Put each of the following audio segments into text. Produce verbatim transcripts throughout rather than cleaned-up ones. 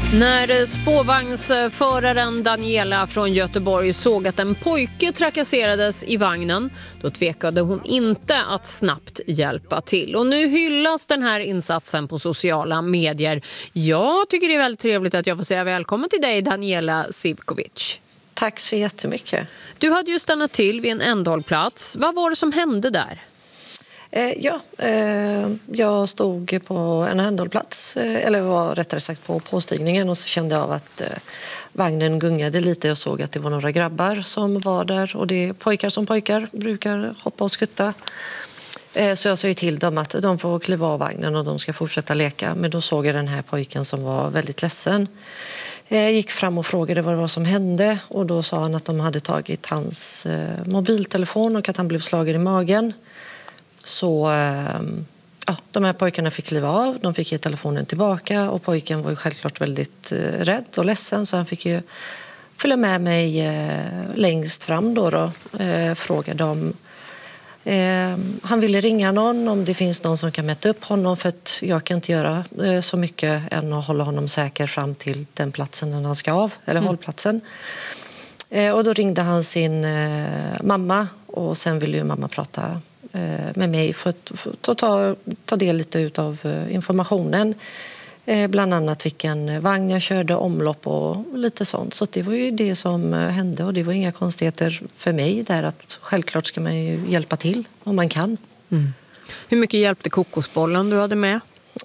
När spårvagnsföraren Daniela från Göteborg såg att en pojke trakasserades i vagnen, då tvekade hon inte att snabbt hjälpa till. Och nu hyllas den här insatsen på sociala medier. Jag tycker det är väldigt trevligt att jag får säga välkommen till dig, Daniela Sivkovic. Tack så jättemycket. Du hade ju stannat till vid en ändhållplats. Vad var det som hände där? Eh, ja, eh, jag stod på en ändhållplats, eh, eller var rättare sagt på påstigningen, och så kände jag av att eh, vagnen gungade lite. Jag såg att det var några grabbar som var där, och det är pojkar som pojkar brukar hoppa och skutta. Eh, så jag sa ju till dem att de får kliva av vagnen och de ska fortsätta leka. Men då såg jag den här pojken som var väldigt ledsen. Jag gick fram och frågade vad det var som hände, och då sa han att de hade tagit hans eh, mobiltelefon och att han blev slagen i magen. Så ja, de här pojkarna fick kliva av, de fick ge telefonen tillbaka, och pojken var ju självklart väldigt rädd och ledsen, så han fick ju följa med mig längst fram då, då eh, frågade om eh, han ville ringa någon, om det finns någon som kan mäta upp honom, för att jag kan inte göra eh, så mycket än att hålla honom säker fram till den platsen när han ska av, eller mm. hållplatsen. Eh, och då ringde han sin eh, mamma, och sen ville ju mamma prata med mig för att ta, ta, ta del lite av informationen. Bland annat vilken vagn jag körde, omlopp och lite sånt. Så det var ju det som hände, och det var inga konstigheter för mig där, att självklart ska man ju hjälpa till om man kan. Mm. Hur mycket hjälpte kokosbollen du hade med?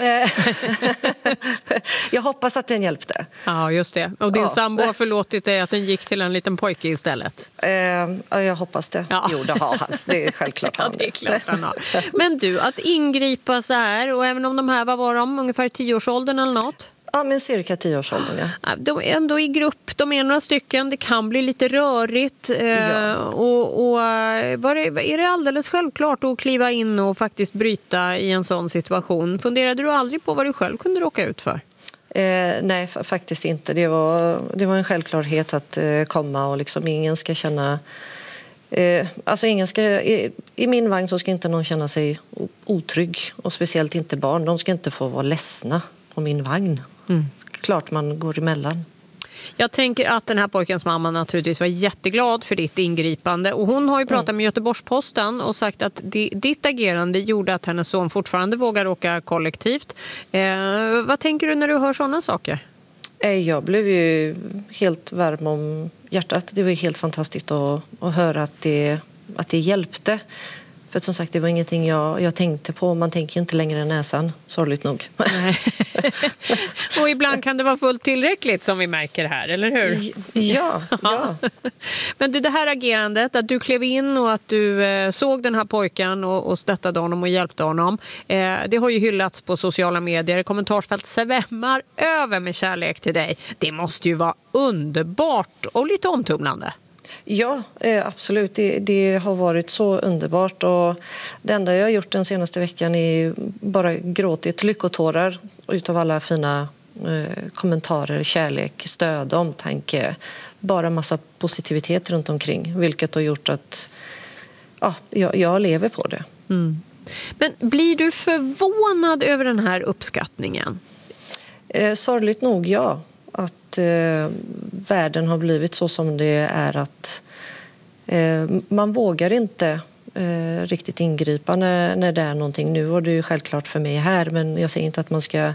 Jag hoppas att den hjälpte. Ja, just det. Och din ja. sambo har förlåtit dig att den gick till en liten pojke istället? Eh, jag hoppas det. Ja. Jo, det har han. Det är självklart han. Ja, det är klart han har. Men du, att ingripa så här, och även om de här, vad var de? Ungefär tioårsåldern eller något? Ja, men cirka tioårsåldern, ja. De är ändå i grupp, de är några stycken, det kan bli lite rörigt. Ja. Och, och var det, är det alldeles självklart att kliva in och faktiskt bryta i en sån situation? Funderade du aldrig på vad du själv kunde råka ut för? Eh, nej, faktiskt inte. Det var, det var en självklarhet att eh, komma, och liksom ingen ska känna... Eh, alltså ingen ska, i, I min vagn så ska inte någon känna sig otrygg, och speciellt inte barn. De ska inte få vara ledsna på min vagn. Mm. Klart man går emellan. Jag tänker att den här pojkens mamma naturligtvis var jätteglad för ditt ingripande, och hon har ju pratat mm. med Göteborgs-Posten och sagt att ditt agerande gjorde att hennes son fortfarande vågar åka kollektivt. Eh, vad tänker du när du hör sådana saker? Jag blev ju helt varm om hjärtat. Det var helt fantastiskt att, att höra att det, att det hjälpte. För att som sagt, det var ingenting jag, jag tänkte på. Man tänker inte längre än näsan, sorgligt nog. Nej. Och ibland kan det vara fullt tillräckligt, som vi märker här, eller hur? Ja, ja. Men du, det här agerandet, att du klev in och att du eh, såg den här pojken och, och stöttade honom och hjälpte honom, eh, det har ju hyllats på sociala medier. Kommentarsfält svämmar över med kärlek till dig. Det måste ju vara underbart och lite omtumlande. Ja, absolut. Det, det har varit så underbart, och det enda jag har gjort den senaste veckan är bara gråtit lyckotårar utav alla fina eh, kommentarer, kärlek, stöd, omtanke. Bara massa positivitet runt omkring, vilket har gjort att ja, jag, jag lever på det. Mm. Men blir du förvånad över den här uppskattningen? Eh, sorgligt nog, ja. Att eh, världen har blivit så som det är, att eh, man vågar inte eh, riktigt ingripa när, när det är någonting. Nu var det ju självklart för mig här, men jag säger inte att man ska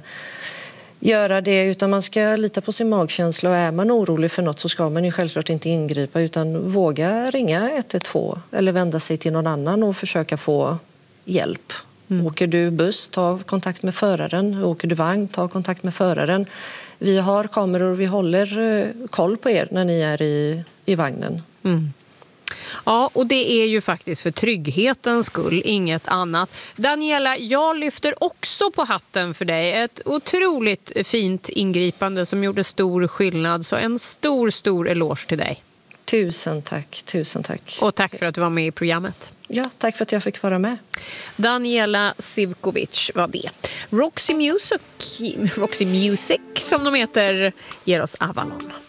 göra det, utan man ska lita på sin magkänsla, och är man orolig för något så ska man ju självklart inte ingripa, utan våga ringa ett ett två eller vända sig till någon annan och försöka få hjälp. Mm. Åker du buss, ta kontakt med föraren. Åker du vagn, ta kontakt med föraren. Vi har kameror, vi håller koll på er när ni är i, i vagnen. Mm. Ja, och det är ju faktiskt för trygghetens skull, inget annat. Daniela, jag lyfter också på hatten för dig. Ett otroligt fint ingripande som gjorde stor skillnad. Så en stor, stor eloge till dig. Tusen tack, tusen tack. Och tack för att du var med i programmet. Ja, tack för att jag fick vara med. Daniela Sivkovic var det. Roxy Music, Roxy Music som de heter, ger oss Avalon.